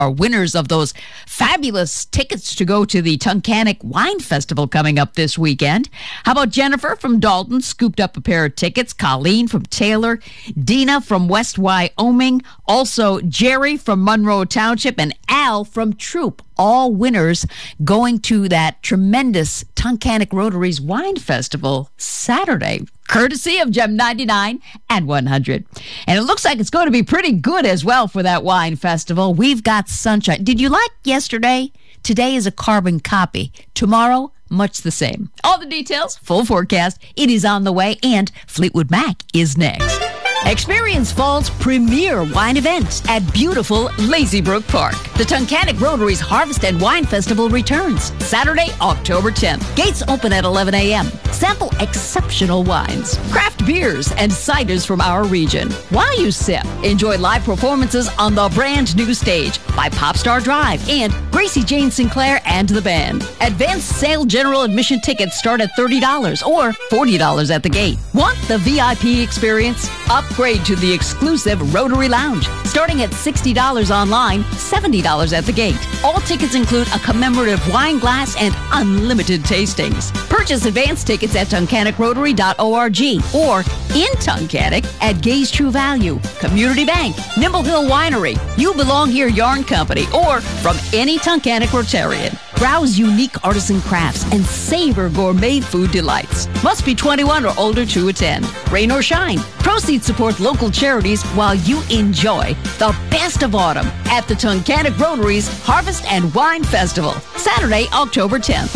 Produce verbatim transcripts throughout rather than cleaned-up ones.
are winners of those fabulous tickets to go to the Tunkhannock Wine Festival coming up this weekend. How about Jennifer from Dalton scooped up a pair of tickets, Colleen from Taylor, Dina from West Wyoming, also Jerry from Monroe Township, and Al from Troop, all winners going to that tremendous Tunkhannock Rotary's Wine Festival Saturday, courtesy of Gem ninety-nine and one hundred. And it looks like it's going to be pretty good as well for that wine festival. We've got sunshine. Did you like yesterday? Today is a carbon copy. Tomorrow, much the same. All the details, full forecast, it is on the way, and Fleetwood Mac is next. Experience fall's premier wine event at beautiful Lazy Brook Park. The Tunkhannock Rotary's Harvest and Wine Festival returns Saturday, October tenth. Gates open at eleven a.m. Sample exceptional wines, craft beers, and ciders from our region. While you sip, enjoy live performances on the brand new stage by Popstar Drive and Gracie Jane Sinclair and the band. Advanced sale general admission tickets start at thirty dollars or forty dollars at the gate. Want the V I P experience? Upgrade to the exclusive Rotary Lounge, starting at sixty dollars online, seventy dollars at the gate. All tickets include a commemorative wine glass and unlimited tastings. Purchase advance tickets at tunkhannock rotary dot org or in Tunkhannock at Gay's True Value, Community Bank, Nimble Hill Winery, You Belong Here Yarn Company, or from any Tunkhannock Rotarian. Browse unique artisan crafts and savor gourmet food delights. Must be twenty-one or older to attend. Rain or shine, proceeds support local charities while you enjoy the best of autumn at the Tunkhannock Rotary's Harvest and Wine Festival, Saturday, October tenth.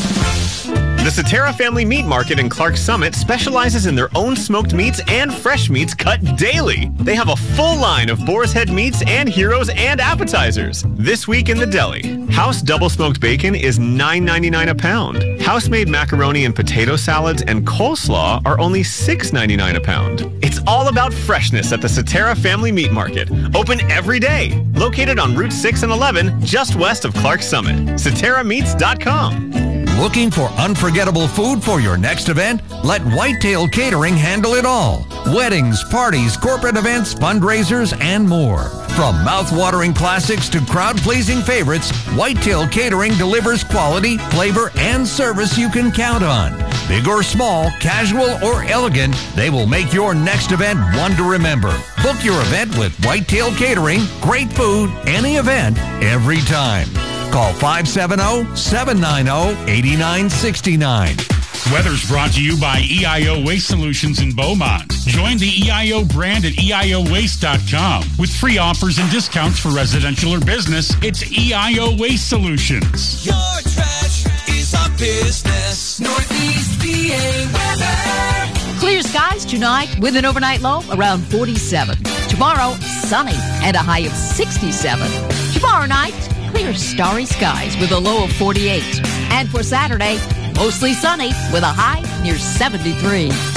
The Cetera Family Meat Market in Clark Summit specializes in their own smoked meats and fresh meats cut daily. They have a full line of boar's head meats and heroes and appetizers. This week in the deli, House Double Smoked Bacon is nine ninety-nine a pound. House-made macaroni and potato salads and coleslaw are only six ninety-nine a pound. It's all about freshness at the Cetera Family Meat Market. Open every day. Located on Route six and eleven, just west of Clark Summit. Cetera Meats dot com. Looking for unforgettable food for your next event? Let Whitetail Catering handle it all. Weddings, parties, corporate events, fundraisers, and more. From mouth-watering classics to crowd-pleasing favorites, Whitetail Catering delivers quality, flavor, and service you can count on. Big or small, casual or elegant, they will make your next event one to remember. Book your event with Whitetail Catering. Great food, any event, every time. Call five seven zero, seven nine zero, eight nine six nine. Weather's brought to you by E I O Waste Solutions in Beaumont. Join the E I O brand at E I O waste dot com. With free offers and discounts for residential or business, it's E I O Waste Solutions. Your trash is our business. Northeast P A weather. Clear skies tonight with an overnight low around forty-seven. Tomorrow, sunny and a high of sixty-seven. Tomorrow night, clear starry skies with a low of forty-eight. And for Saturday, mostly sunny with a high near seventy-three.